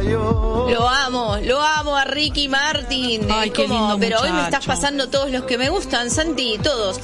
Lo amo a Ricky Martin. Ay, qué lindo pero muchacho. hoy me estás pasando todos los que me gustan, Santi, todos.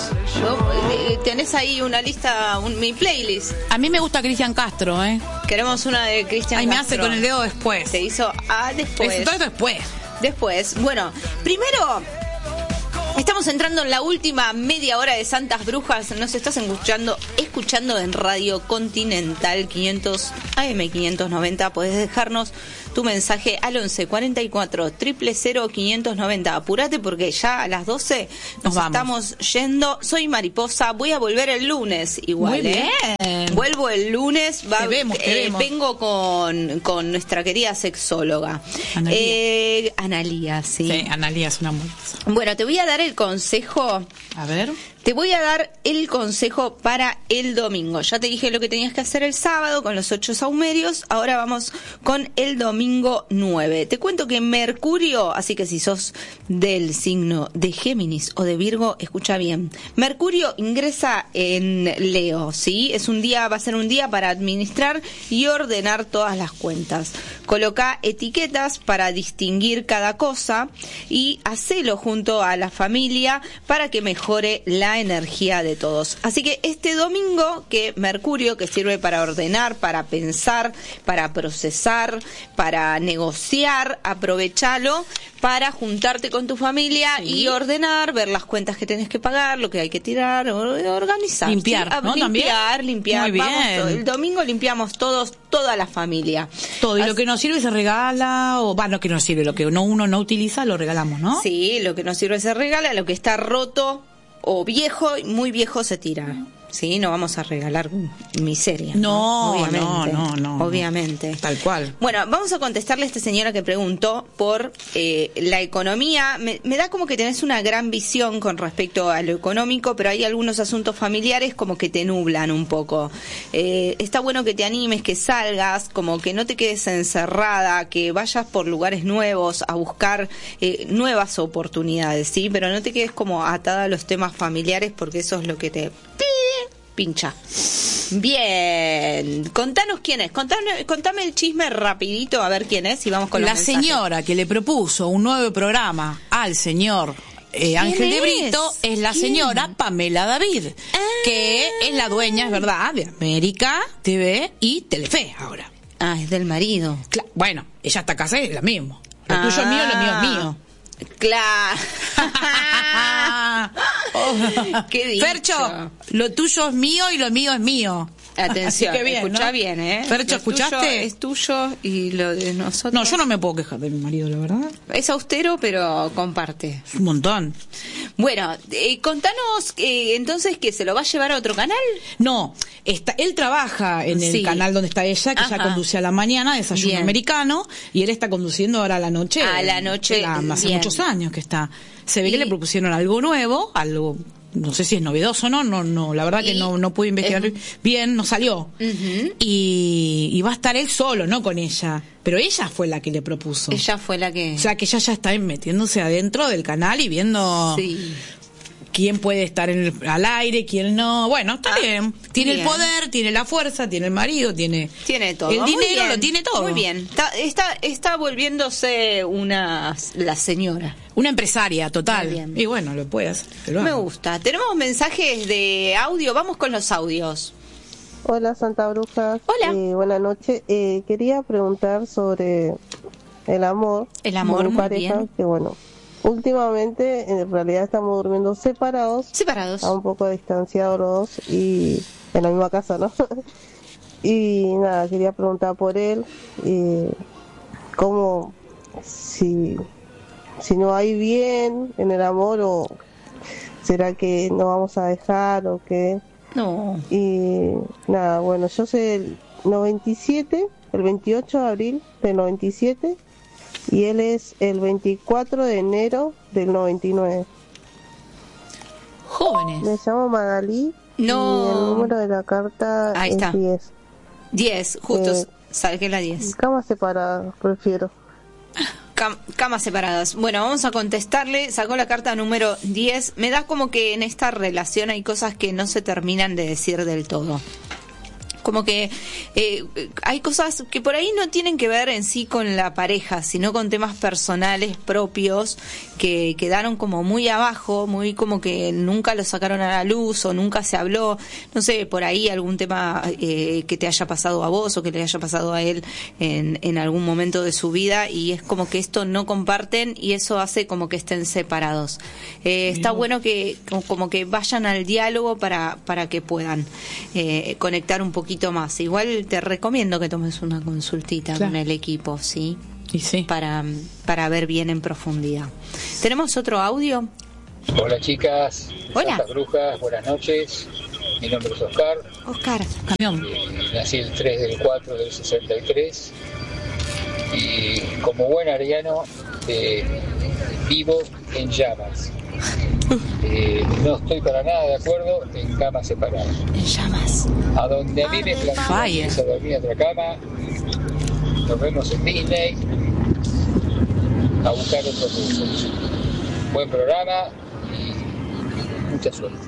Tenés ahí una lista, mi playlist. A mí me gusta Cristian Castro, Queremos una de Cristian Ay, Castro. me hace con el dedo después. Se hizo después. Todo después. Después, bueno, primero estamos entrando en la última media hora de Santas Brujas. Nos estás escuchando en Radio Continental 500 AM 590. Podés dejarnos tu mensaje al 11 44 000 590. Apurate porque ya a las 12 nos estamos yendo. Soy Mariposa, voy a volver el lunes igual. Muy bien. Vuelvo el lunes. Te vemos. Vengo con nuestra querida sexóloga. Analía, sí. Sí, Analía es una mujer. Bueno, te voy a dar el consejo. A ver. Te voy a dar el consejo para el domingo. Ya te dije lo que tenías que hacer el sábado con los 8 saumerios. Ahora vamos con el domingo 9. Te cuento que Mercurio, así que si sos del signo de Géminis o de Virgo, escucha bien. Mercurio ingresa en Leo, ¿sí? Va a ser un día para administrar y ordenar todas las cuentas. Coloca etiquetas para distinguir cada cosa y hacelo junto a la familia para que mejore la energía de todos. Así que este domingo, que Mercurio, que sirve para ordenar, para pensar, para procesar, para negociar, aprovechalo para juntarte con tu familia y ordenar, ver las cuentas que tenés que pagar, lo que hay que tirar, organizar. Limpiar, ¿sí? ¿no? Limpiar. Muy Vamos, bien. el domingo limpiamos toda la familia. Todo, y lo que nos sirve se regala, lo que nos sirve, lo que uno no utiliza lo regalamos, ¿no? Sí, lo que nos sirve se regala, lo que está roto o viejo, muy viejo se tira. Sí, no vamos a regalar miseria. No, obviamente, no. Obviamente. Tal cual. Bueno, vamos a contestarle a esta señora que preguntó por la economía. Me da como que tenés una gran visión con respecto a lo económico, pero hay algunos asuntos familiares como que te nublan un poco. Está bueno que te animes, que salgas, como que no te quedes encerrada, que vayas por lugares nuevos a buscar nuevas oportunidades, ¿sí? Pero no te quedes como atada a los temas familiares porque eso es lo que te pincha. Bien, contanos quién es, contame el chisme rapidito a ver quién es y vamos con los mensajes. Señora que le propuso un nuevo programa al señor Ángel de Brito es la señora Pamela David, que es la dueña, es verdad, de América TV y Telefe ahora. Es del marido. Bueno, ella está casada, es la misma. Lo tuyo es mío, lo mío es mío. Claro. ¿Qué dicho? Fercho, lo tuyo es mío y lo mío es mío. Atención, Así que bien, escuchá, ¿no? bien, Fercho, Lo ¿escuchaste? tuyo es tuyo y lo de nosotros. No, yo no me puedo quejar de mi marido, la verdad. Es austero, pero comparte. Un montón. Bueno, contanos entonces que se lo va a llevar a otro canal. No, él trabaja en el canal donde está ella, que ya conduce a la mañana, Desayuno Americano, y él está conduciendo ahora a la noche. A la noche. Hace muchos años que está. Se ve que le propusieron algo nuevo, algo, no sé si es novedoso, no, la verdad que no pude investigar bien, no salió. Y va a estar él solo, no con ella. Pero ella fue la que le propuso. Ella fue la que... O sea, que ella ya está metiéndose adentro del canal y viendo quién puede estar al aire, quién no. Bueno, está bien. Tiene el poder, tiene la fuerza, tiene el marido, tiene todo. El dinero, lo tiene todo. Muy bien. Está volviéndose la señora. Una empresaria total. Muy bien. Y bueno, lo puede hacer. Me gusta. Tenemos mensajes de audio. Vamos con los audios. Hola, Santa Brujas. Hola. Buenas noches. Quería preguntar sobre el amor. El amor, de mi muy pareja, bien. que bueno, últimamente en realidad estamos durmiendo separados. A un poco distanciados los dos y en la misma casa, ¿no? Y nada, quería preguntar por él. ¿Cómo, si no hay bien en el amor o será que no vamos a dejar o qué? No. Y nada, bueno, yo soy del 97, el 28 de abril del 97 y él es el 24 de enero del 99. Jóvenes. Me llamo Magalí. No. Y el número de la carta Ahí es está. 10. 10, justo saqué la 10. Camas separadas, prefiero. Camas separadas. Bueno, vamos a contestarle. Sacó la carta número 10. Me da como que en esta relación hay cosas que no se terminan de decir del todo. Como que hay cosas que por ahí no tienen que ver en sí con la pareja, sino con temas personales propios que quedaron como muy abajo, muy como que nunca lo sacaron a la luz o nunca se habló. No sé, por ahí algún tema que te haya pasado a vos o que le haya pasado a él en algún momento de su vida, y es como que esto no comparten y eso hace como que estén separados. Está bueno que como que vayan al diálogo para que puedan conectar un poquito más. Igual te recomiendo que tomes una consultita con el equipo, ¿sí? Y sí. Para ver bien en profundidad. ¿Tenemos otro audio? Hola chicas, hola Santas Brujas, buenas noches. Mi nombre es Oscar. Oscar, camión. Nací el 3 del 4 del 63 y como buen ariano vivo en llamas. No estoy para nada de acuerdo en camas separadas. En llamas. A donde a mí me plantea a dormir en otra cama, nos vemos en Disney a buscar otros gustos. Buen programa y mucha suerte.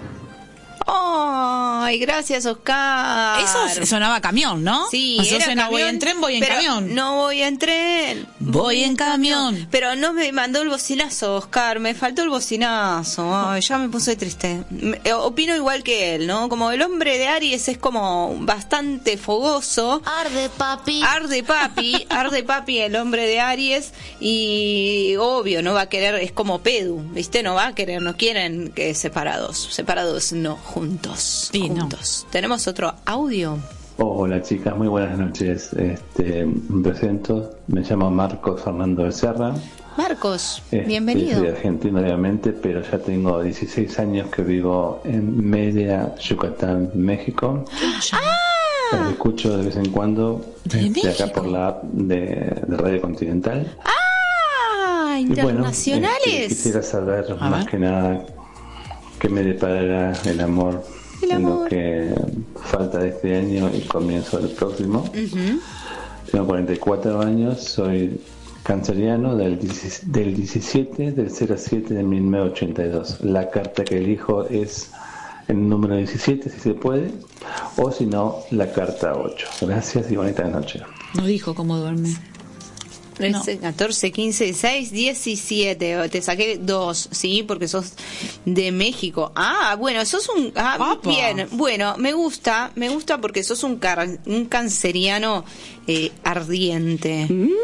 ¡Ay, gracias, Oscar! Eso sonaba camión, ¿no? Sí, entonces era no camión, voy en tren, voy en camión. No voy en tren. Voy en camión. Pero no me mandó el bocinazo, Oscar. Me faltó el bocinazo. Ay, ya me puse triste. Opino igual que él, ¿no? Como el hombre de Aries es como bastante fogoso. Arde papi. Arde papi, el hombre de Aries. Y obvio, no va a querer, es como Pedu, ¿viste? No va a querer, no quieren que separados no, juntos. Sí, juntos. No. ¿Tenemos otro audio? Hola chicas, muy buenas noches. Me presento, me llamo Marcos Fernando Becerra. Marcos, bienvenido. Soy argentino obviamente, pero ya tengo 16 años que vivo en Mérida, Yucatán, México. Los escucho de vez en cuando acá por la app de Radio Continental. Internacionales. Y bueno, quisiera saber más que nada qué me deparará el amor en lo que falta de este año y comienzo del próximo. Tengo 44 años, soy canceriano del 17 del 07 de 1982. La carta que elijo es el número 17, si se puede, o si no, la carta 8. Gracias y bonita noche. No dijo cómo duerme. 13, 14, 15, 16, 17. Te saqué 2, ¿sí? Porque sos de México. Bueno, sos un... bien. Bueno, me gusta porque sos un canceriano ardiente.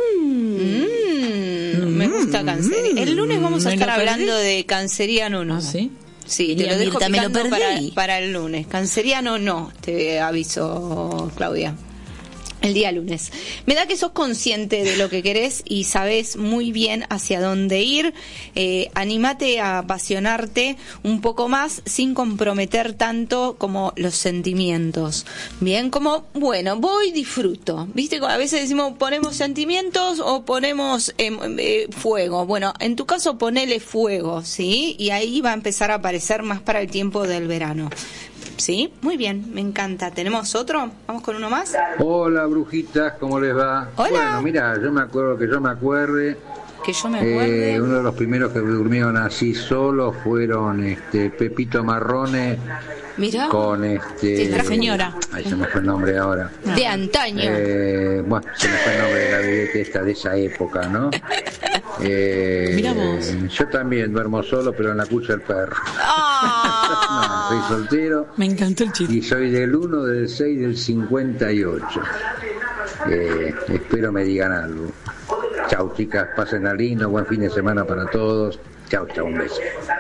Me gusta cáncer. El lunes vamos a estar hablando de canceriano, ¿no? ¿Sí? Sí, te lo dejo picando para el lunes. Canceriano no, te aviso, Claudia. El día lunes. Me da que sos consciente de lo que querés y sabés muy bien hacia dónde ir. Anímate a apasionarte un poco más sin comprometer tanto como los sentimientos. Bien, como, bueno, voy, disfruto. ¿Viste? A veces decimos, ponemos sentimientos o ponemos fuego. Bueno, en tu caso ponele fuego, ¿sí? Y ahí va a empezar a aparecer más para el tiempo del verano. Sí, muy bien, me encanta. ¿Tenemos otro? ¿Vamos con uno más? Hola, brujitas, ¿cómo les va? Hola. Bueno, mira, yo me acuerde. Uno de los primeros que durmieron así solos fueron Pepito Marrone. Mirá. Con la señora. Ahí se me fue el nombre ahora. De antaño. Bueno, se me fue el nombre de la vedette esta de esa época, ¿no? Mira vos. Yo también duermo solo, pero en la cucha del perro. No, soy soltero. Me encantó el chiste. Y soy del 1, del 6, del 58. Espero me digan algo. Chau, chicas, pasen a lindo, buen fin de semana para todos. Chau, un beso.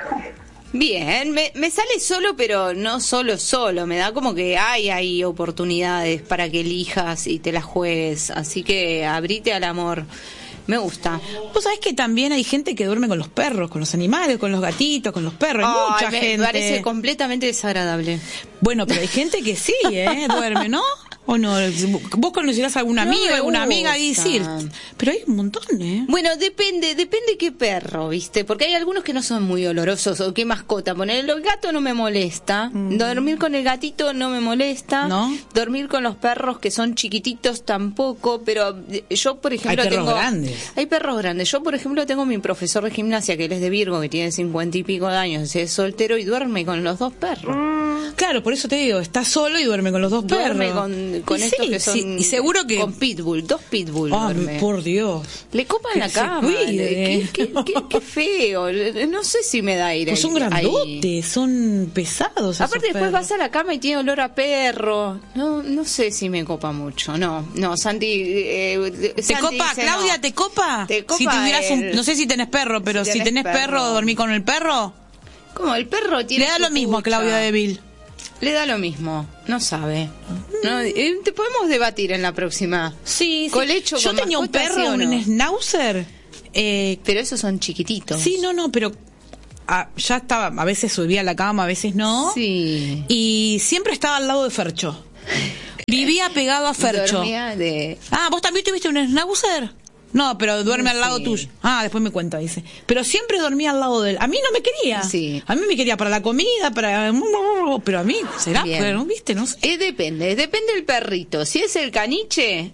Bien, me sale solo, pero no solo. Me da como que hay oportunidades para que elijas y te las juegues. Así que abrite al amor. Me gusta. Vos sabés que también hay gente que duerme con los perros, con los animales, con los gatitos, con los perros. Hay mucha gente. Me parece completamente desagradable. Bueno, pero hay gente que sí, duerme, ¿no? ¿O no? Vos conocerás a algún amigo, alguna amiga y decir, pero hay un montón, Bueno, depende qué perro, ¿viste? Porque hay algunos que no son muy olorosos, o qué mascota. Poner el gato no me molesta, dormir con el gatito no me molesta, ¿no? Dormir con los perros que son chiquititos tampoco, pero yo, por ejemplo, hay perros grandes. Hay perros grandes. Yo, por ejemplo, tengo mi profesor de gimnasia, que él es de Virgo, que tiene 50 y pico de años, es soltero y duerme con los dos perros. Claro, por eso te digo, está solo y duerme con los dos perros. Duerme con estos que son... y seguro que... Con pitbull, 2 pitbull duerme. Por Dios. Le copan la cama. Qué feo. No sé si me da aire. Pues son grandotes, son pesados. Aparte después vas a la cama y tiene olor a perro. No sé si me copa mucho. No, Santi... ¿Te copa? Claudia, ¿te copa? ¿Te copa? Si tuvieras no sé si tenés perro, pero si tenés perro, ¿dormí con el perro? ¿Cómo? El perro tiene... Le da lo mismo a Claudia Deville. Le da lo mismo, no sabe. No, te podemos debatir en la próxima. Sí. Colecho yo tenía un perro, un schnauzer. Pero esos son chiquititos. Sí, no, pero ya estaba, a veces subía a la cama, a veces no. Sí. Y siempre estaba al lado de Fercho. Vivía pegado a Fercho. ¿Vos también tuviste un schnauzer? No, pero duerme al lado tuyo. Después me cuenta, dice. Pero siempre dormía al lado de él. A mí no me quería. Sí. A mí me quería para la comida, pero a mí, ¿será? Pero, ¿viste? No sé. Depende del perrito. Si es el caniche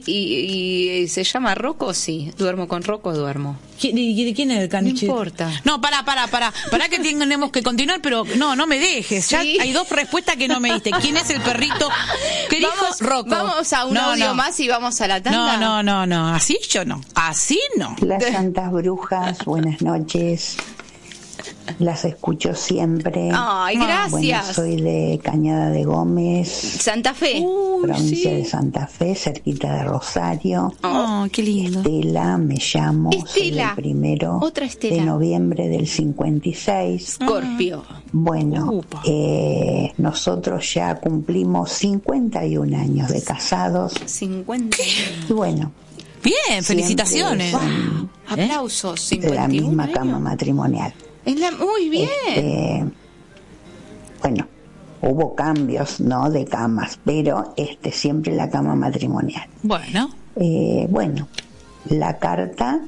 y se llama Rocco, sí. Duermo con Rocco, duermo. ¿Quién es el caniche? No importa. No, pará que tenemos que continuar, pero no me dejes. ¿Sí? Ya hay 2 respuestas que no me diste. ¿Quién es el perrito? ¿Qué dijo Rocco? Vamos a un audio más y vamos a la tanda. No. Así yo no. Así no. Las santas brujas, buenas noches. Las escucho siempre. Ay, gracias. Bueno, soy de Cañada de Gómez, Santa Fe. provincia de Santa Fe, cerquita de Rosario. Qué lindo. Estela, me llamo. Estela. Soy el 1 de noviembre del 56. Scorpio. Bueno, nosotros ya cumplimos 51 años de casados. 50. Y bueno. Bien, felicitaciones. Aplausos. 51 la misma años. cama matrimonial. Muy bien. Bueno, hubo cambios, ¿no? De camas, pero siempre la cama matrimonial. Bueno. Bueno, la carta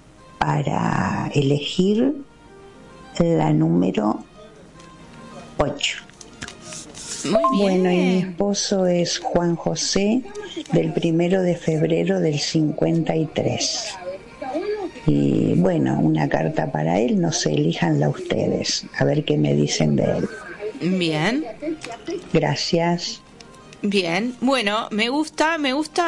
para elegir la número 8. Muy bien. Bueno, y mi esposo es Juan José, del 1 de febrero del 53. Y bueno, una carta para él, no sé, elíjanla ustedes, a ver qué me dicen de él. Bien. Gracias. Bien, bueno, me gusta,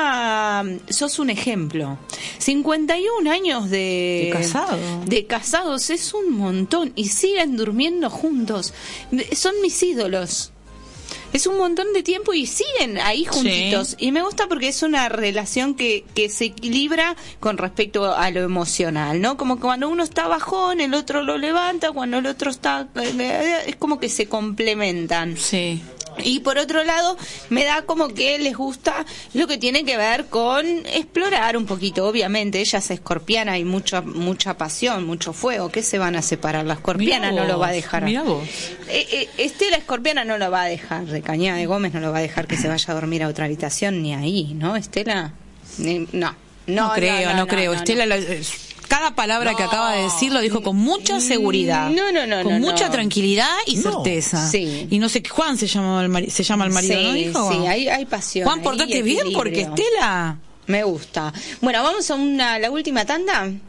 sos un ejemplo. 51 años de casados es un montón y siguen durmiendo juntos. Son mis ídolos. Es un montón de tiempo y siguen ahí juntitos. Sí. Y me gusta porque es una relación que se equilibra con respecto a lo emocional, ¿no? Como que cuando uno está bajón, el otro lo levanta, cuando el otro está... Es como que se complementan. Sí. Y por otro lado, me da como que les gusta lo que tiene que ver con explorar un poquito. Obviamente, ella es escorpiana, hay mucha pasión, mucho fuego. ¿Qué se van a separar? La escorpiana no lo va a dejar. Mirá vos. Estela escorpiana no lo va a dejar. De Cañada de Gómez no lo va a dejar que se vaya a dormir a otra habitación ni ahí, ¿no? Estela, no creo. Estela... Cada palabra que acaba de decir lo dijo con mucha seguridad. Con mucha tranquilidad y certeza. Sí. Y no sé, Juan se llama el marido, sí, ¿no dijo? Sí, hay pasión. Juan, portate bien porque Estela... Me gusta. Bueno, vamos a la última tanda.